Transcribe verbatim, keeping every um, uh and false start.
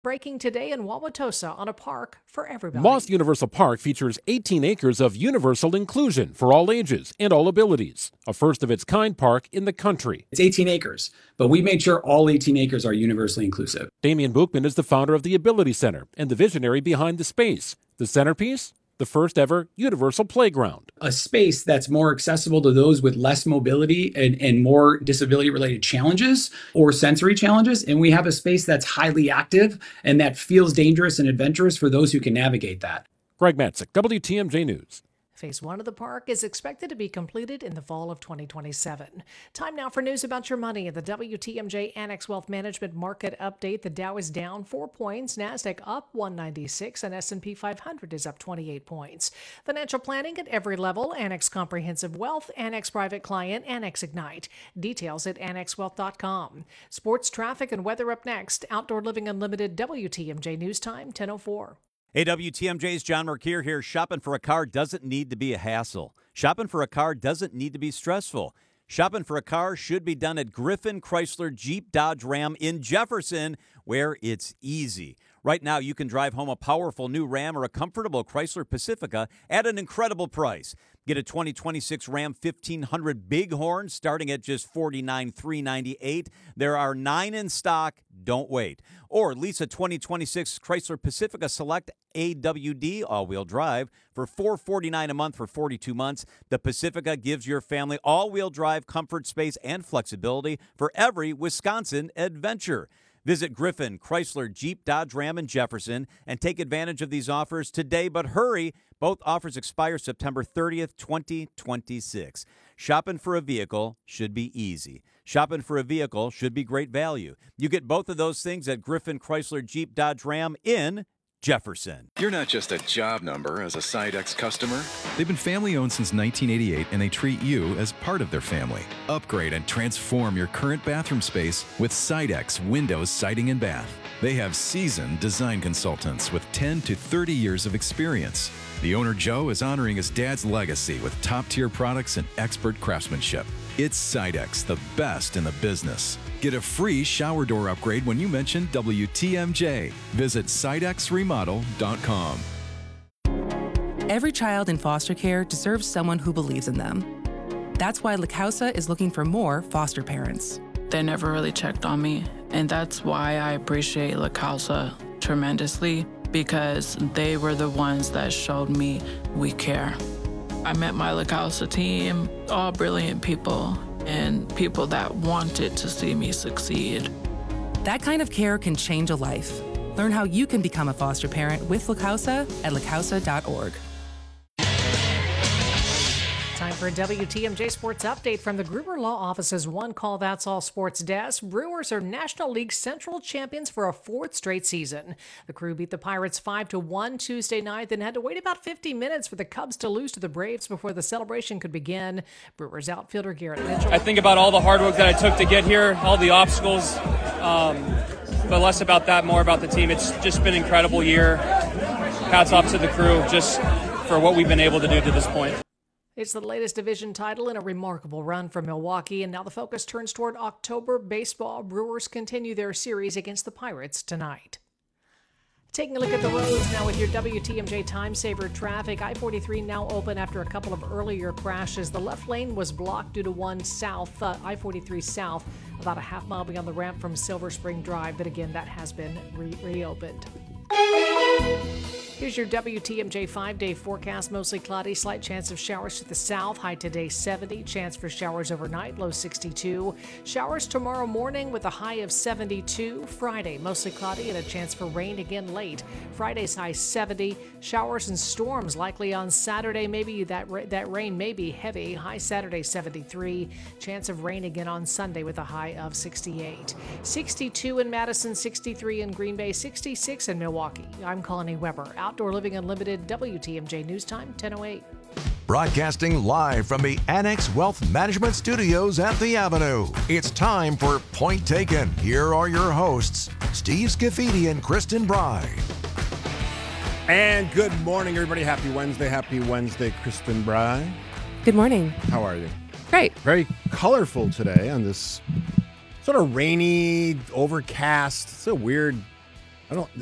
Breaking today in Wauwatosa on a park for everybody. Moss Universal Park features eighteen acres of universal inclusion for all ages and all abilities. A first-of-its-kind park in the country. It's eighteen acres, but we made sure all eighteen acres are universally inclusive. Damian Buchman is the founder of the Ability Center and the visionary behind the space. The centerpiece? The first ever universal playground. A space that's more accessible to those with less mobility and, and more disability-related challenges or sensory challenges. And we have a space that's highly active and that feels dangerous and adventurous for those who can navigate that. Greg Matzik, W T M J News. Phase one of the park is expected to be completed in the fall of twenty twenty-seven. Time now for news about your money at the W T M J Annex Wealth Management Market Update. The Dow is down four points, NASDAQ up one ninety-six, and S and P five hundred is up twenty-eight points. Financial planning at every level, Annex Comprehensive Wealth, Annex Private Client, Annex Ignite. Details at annex wealth dot com. Sports, traffic, and weather up next. Outdoor Living Unlimited, W T M J News Time, ten oh four. Hey, W T M J's John Mercure here. Shopping for a car doesn't need to be a hassle. Shopping for a car doesn't need to be stressful. Shopping for a car should be done at Griffin Chrysler Jeep Dodge Ram in Jefferson, where it's easy. Right now, you can drive home a powerful new Ram or a comfortable Chrysler Pacifica at an incredible price. Get a twenty twenty-six Ram fifteen hundred Bighorn starting at just forty-nine thousand three hundred ninety-eight dollars. There are nine in stock. Don't wait. Or lease a twenty twenty-six Chrysler Pacifica Select A W D all-wheel drive for four hundred forty-nine dollars a month for forty-two months. The Pacifica gives your family all-wheel drive comfort, space, and flexibility for every Wisconsin adventure. Visit Griffin Chrysler Jeep Dodge Ram in Jefferson and take advantage of these offers today, but hurry. Both offers expire September thirtieth, twenty twenty-six. Shopping for a vehicle should be easy. Shopping for a vehicle should be great value. You get both of those things at Griffin Chrysler Jeep Dodge Ram in Jefferson. You're not just a job number as a Sidex customer. They've been family-owned since nineteen eighty-eight, and they treat you as part of their family. Upgrade and transform your current bathroom space with Sidex Windows Siding and Bath. They have seasoned design consultants with ten to thirty years of experience. The owner, Joe, is honoring his dad's legacy with top-tier products and expert craftsmanship. It's Sidex, the best in the business. Get a free shower door upgrade when you mention W T M J. Visit Sidex Remodel dot com. Every child in foster care deserves someone who believes in them. That's why La Causa is looking for more foster parents. They never really checked on me, and that's why I appreciate La Causa tremendously, because they were the ones that showed me we care. I met my La Causa team, all brilliant people, and people that wanted to see me succeed. That kind of care can change a life. Learn how you can become a foster parent with La Causa at la causa dot org. Time for a W T M J Sports Update from the Gruber Law Office's One Call That's All Sports Desk. Brewers are National League Central champions for a fourth straight season. The Crew beat the Pirates five to one Tuesday night, then had to wait about fifty minutes for the Cubs to lose to the Braves before the celebration could begin. Brewers outfielder Garrett Mitchell. I think about all the hard work that I took to get here, all the obstacles, um, but less about that, more about the team. It's just been an incredible year. Hats off to the Crew just for what we've been able to do to this point. It's the latest division title in a remarkable run for Milwaukee, and now the focus turns toward October baseball. Brewers continue their series against the Pirates tonight. Taking a look at the roads now with your W T M J Time Saver traffic. I forty-three now open after a couple of earlier crashes. The left lane was blocked due to one south, uh, I forty-three south, about a half mile beyond the ramp from Silver Spring Drive. But again, that has been re- reopened. Here's your W T M J five-day forecast. Mostly cloudy, slight chance of showers to the south. High today seventy. Chance for showers overnight, low sixty-two. Showers tomorrow morning with a high of seventy-two. Friday, mostly cloudy and a chance for rain again late. Friday's high seventy. Showers and storms likely on Saturday. Maybe that ra- that rain may be heavy. High Saturday seventy-three. Chance of rain again on Sunday with a high of sixty-eight. sixty-two in Madison, sixty-three in Green Bay, sixty-six in Milwaukee. I'm Connie Weber. Outdoor Living Unlimited, W T M J News Time, ten oh eight. Broadcasting live from the Annex Wealth Management Studios at the Avenue. It's time for Point Taken. Here are your hosts, Steve Scafidi and Kristen Bry. And good morning, everybody. Happy Wednesday. Happy Wednesday, Kristen Bry. Good morning. How are you? Great. Very colorful today on this sort of rainy, overcast. It's a weird I don't.